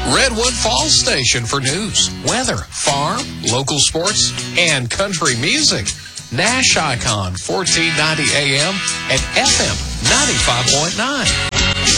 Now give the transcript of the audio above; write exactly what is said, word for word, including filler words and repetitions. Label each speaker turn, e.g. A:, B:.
A: Redwood Falls Station for news, weather, farm, local sports, and country music. Nash Icon, fourteen ninety A M and F M ninety-five point nine.